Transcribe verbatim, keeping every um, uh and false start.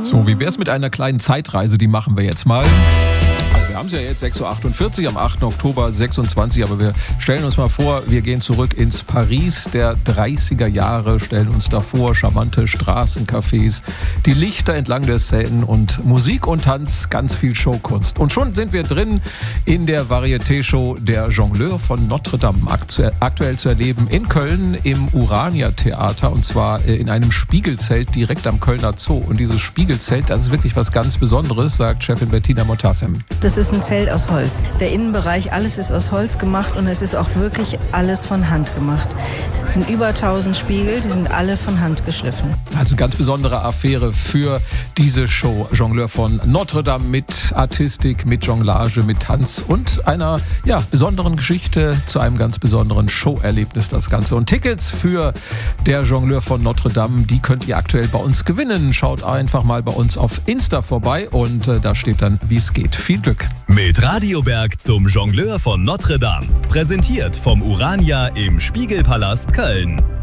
So, wie wär's mit einer kleinen Zeitreise? Die machen wir jetzt mal. Wir haben es ja jetzt sechs Uhr achtundvierzig am achten Oktober sechsundzwanzig, aber wir stellen uns mal vor, wir gehen zurück ins Paris der dreißiger Jahre, stellen uns da vor, charmante Straßencafés, die Lichter entlang der Seine und Musik und Tanz, ganz viel Showkunst. Und schon sind wir drin in der Varieté-Show Der Jongleur von Notre Dame, aktu- aktuell zu erleben in Köln im Urania-Theater, und zwar in einem Spiegelzelt direkt am Kölner Zoo. Und dieses Spiegelzelt, das ist wirklich was ganz Besonderes, sagt Chefin Bettina Motassem. Das ist ein Zelt aus Holz. Der Innenbereich, alles ist aus Holz gemacht und es ist auch wirklich alles von Hand gemacht. Es sind über tausend Spiegel, die sind alle von Hand geschliffen. Also eine ganz besondere Affäre für diese Show. Jongleur von Notre Dame mit Artistik, mit Jonglage, mit Tanz und einer ja, besonderen Geschichte zu einem ganz besonderen Showerlebnis das Ganze. Und Tickets für Der Jongleur von Notre Dame, die könnt ihr aktuell bei uns gewinnen. Schaut einfach mal bei uns auf Insta vorbei und äh, da steht dann, wie es geht. Viel Glück. Mit Radioberg zum Jongleur von Notre Dame. Präsentiert vom Urania im Spiegelpalast Köln.